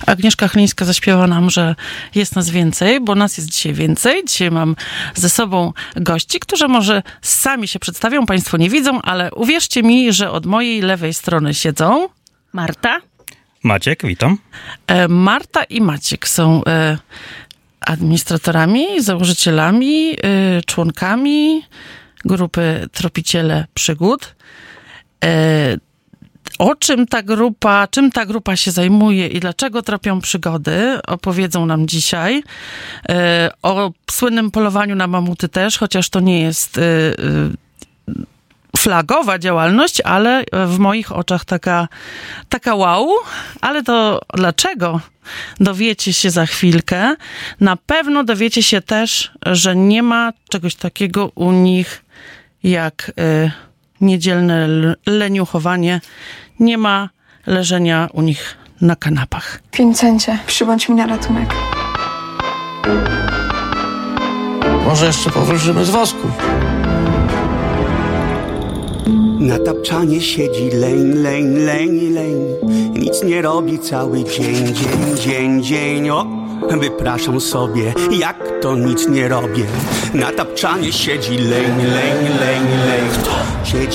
Agnieszka Chylińska zaśpiewa nam, że jest nas więcej, bo nas jest dzisiaj więcej. Dzisiaj mam ze sobą gości, którzy może sami się przedstawią, państwo nie widzą, ale uwierzcie mi, że od mojej lewej strony siedzą Marta. Maciek, witam. Marta i Maciek są administratorami, założycielami, członkami grupy Tropiciele Przygód. Czym ta grupa się zajmuje i dlaczego tropią przygody, opowiedzą nam dzisiaj. O słynnym polowaniu na mamuty też, chociaż to nie jest flagowa działalność, ale w moich oczach taka wow. Ale to dlaczego? Dowiecie się za chwilkę. Na pewno dowiecie się też, że nie ma czegoś takiego u nich jak niedzielne leniuchowanie. Nie ma leżenia u nich na kanapach. Wincencie, przybądź mi na ratunek. Może jeszcze powróżymy z wosku. Na tapczanie siedzi leń. Nic nie robi cały dzień. O, wypraszam sobie, jak to nic nie robię. Na tapczanie siedzi leń. Kto siedzi